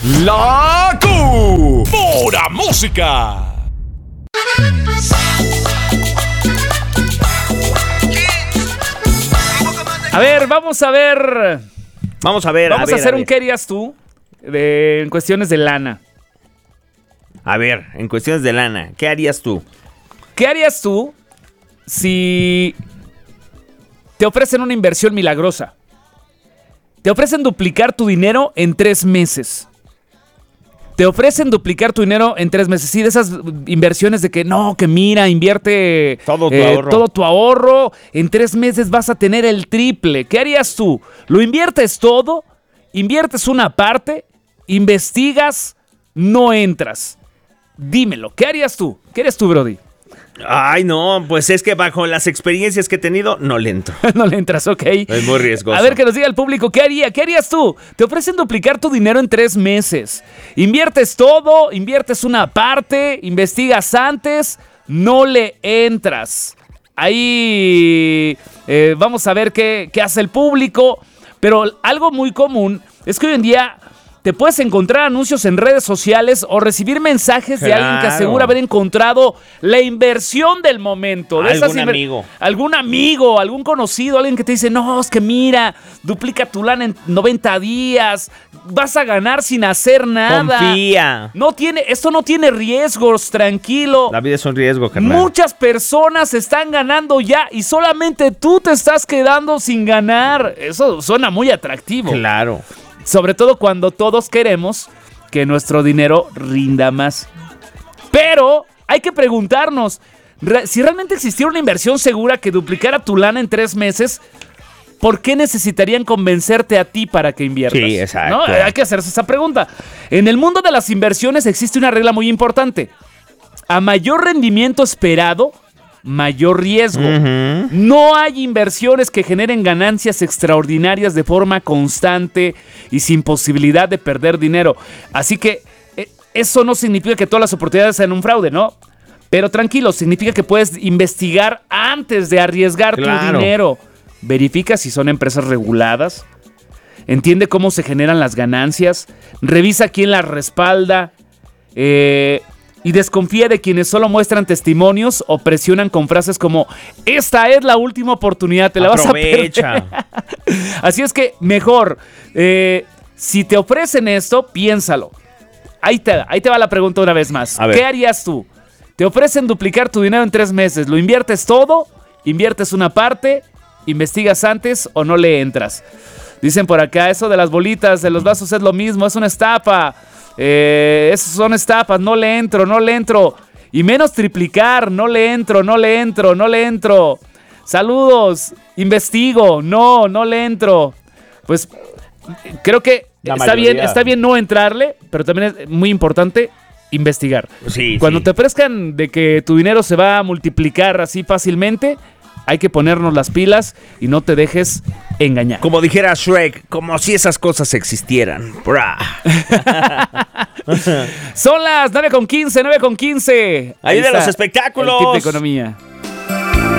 La pura música. A ver, vamos a ver. Vamos a hacer un ¿qué harías tú? En cuestiones de lana. A ver, en cuestiones de lana, ¿qué harías tú? ¿Qué harías tú si te ofrecen una inversión milagrosa? Te ofrecen duplicar tu dinero en 3 meses. Te ofrecen duplicar tu dinero en 3 meses. Sí, de esas inversiones de que no, que mira, invierte todo tu ahorro. En 3 meses vas a tener el triple. ¿Qué harías tú? ¿Lo inviertes todo? ¿Inviertes una parte? ¿Investigas? ¿No entras? Dímelo, ¿qué harías tú? ¿Qué eres tú, Brody? Ay, no, pues es que bajo las experiencias que he tenido, no le entro. No le entras, ok. Es muy riesgoso. A ver, que nos diga el público, ¿qué harías tú? Te ofrecen duplicar tu dinero en 3 meses. ¿Inviertes todo? ¿Inviertes una parte? ¿Investigas antes? No le entras. Ahí vamos a ver qué hace el público. Pero algo muy común es que hoy en día te puedes encontrar anuncios en redes sociales o recibir mensajes de alguien que asegura haber encontrado la inversión del momento. De algún amigo, algún conocido, alguien que te dice, no, es que mira, duplica tu lana en 90 días, vas a ganar sin hacer nada. Confía. Esto no tiene riesgos, tranquilo. La vida es un riesgo, carnal. Muchas personas están ganando ya y solamente tú te estás quedando sin ganar. Eso suena muy atractivo. Claro. Sobre todo cuando todos queremos que nuestro dinero rinda más. Pero hay que preguntarnos, si realmente existiera una inversión segura que duplicara tu lana en 3 meses, ¿por qué necesitarían convencerte a ti para que inviertas? Sí, exacto. ¿No? Hay que hacerse esa pregunta. En el mundo de las inversiones existe una regla muy importante. A mayor rendimiento esperado, mayor riesgo. Uh-huh. No hay inversiones que generen ganancias extraordinarias de forma constante y sin posibilidad de perder dinero. Así que eso no significa que todas las oportunidades sean un fraude, ¿no? Pero tranquilo, significa que puedes investigar antes de arriesgar tu dinero. Verifica si son empresas reguladas. Entiende cómo se generan las ganancias. Revisa quién las respalda. Y desconfía de quienes solo muestran testimonios o presionan con frases como esta es la última oportunidad, te la vas a perder. Así es que mejor, si te ofrecen esto, piénsalo. Ahí te va la pregunta una vez más. ¿Qué harías tú? Te ofrecen duplicar tu dinero en 3 meses. ¿Lo inviertes todo? ¿Inviertes una parte? ¿Investigas antes o no le entras? Dicen por acá, eso de las bolitas, de los vasos es lo mismo, es una estafa. Esos son estafas, no le entro. Y menos triplicar, no le entro. Saludos, investigo, no le entro. Pues creo que está bien no entrarle, pero también es muy importante investigar. Sí, Cuando te ofrezcan de que tu dinero se va a multiplicar así fácilmente, hay que ponernos las pilas y no te dejes engañar. Como dijera Shrek, como si esas cosas existieran. Son las 9:15. Ahí de los espectáculos. El tip de economía.